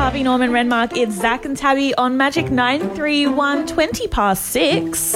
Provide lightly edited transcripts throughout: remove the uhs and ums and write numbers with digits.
Harvey Norman Renmark. It's Zach and Tabby on Magic 931, 20 past 6.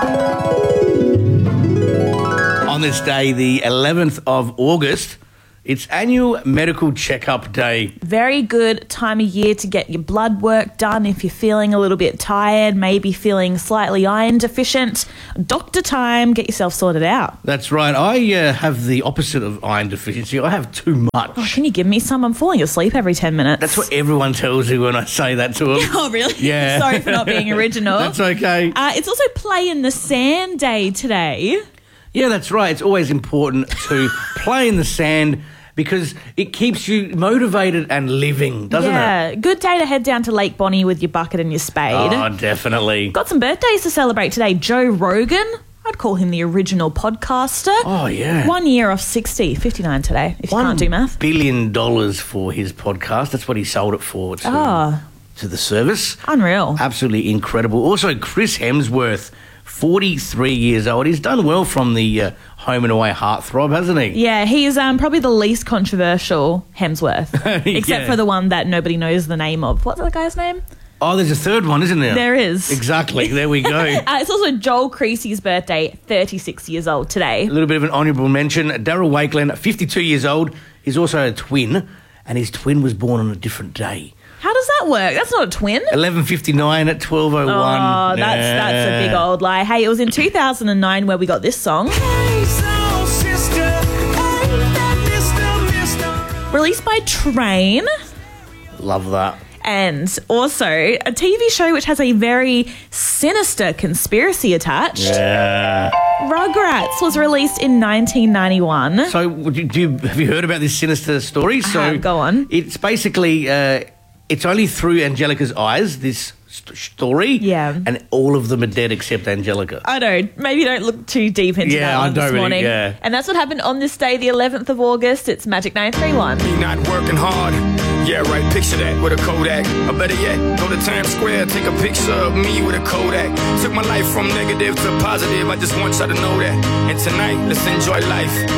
On this day, the 11th of August, it's annual medical checkup day. Very good time of year to get your blood work done if you're feeling a little bit tired, maybe feeling slightly iron deficient. Doctor time, get yourself sorted out. That's right. I have the opposite of iron deficiency. I have too much. Oh, can you give me some? I'm falling asleep every 10 minutes. That's what everyone tells you when I say that to them. Oh, really? Yeah. Sorry for not being original. That's okay. It's also Play in the Sand Day today. Yeah, that's right. It's always important to play in the sand because it keeps you motivated and living, doesn't it? Yeah, good day to head down to Lake Bonnie with your bucket and your spade. Oh, definitely. Got some birthdays to celebrate today. Joe Rogan, I'd call him the original podcaster. Oh, yeah. 1 year off 60, 59 today, if you can't do math. $1 billion for his podcast. That's what he sold it for to the service. Unreal. Absolutely incredible. Also, Chris Hemsworth, 43 years old. He's done well from the home and away heartthrob, hasn't he? Yeah, he's probably the least controversial Hemsworth, except for the one that nobody knows the name of. What's the guy's name? Oh, there's a third one, isn't there? There is. Exactly. There we go. It's also Joel Creasy's birthday, 36 years old today. A little bit of an honourable mention. Daryl Wakeland, 52 years old. He's also a twin, and his twin was born on a different day. How does that work? That's not a twin. 11:59 at 12:01. Oh, that's a big old lie. Hey, it was in 2009 where we got this song. Released by Train. Love that. And also a TV show which has a very sinister conspiracy attached. Yeah. Rugrats was released in 1991. So, have you heard about this sinister story? Go on. It's basically, it's only through Angelica's eyes, this story. Yeah. And all of them are dead except Angelica. I know. Maybe don't look too deep into that one this morning. Yeah. And that's what happened on this day, the 11th of August. It's Magic 931. Me not working hard. Yeah, right, picture that with a Kodak. Or better yet, go to Times Square, take a picture of me with a Kodak. Took my life from negative to positive, I just want y'all to know that. And tonight, let's enjoy life.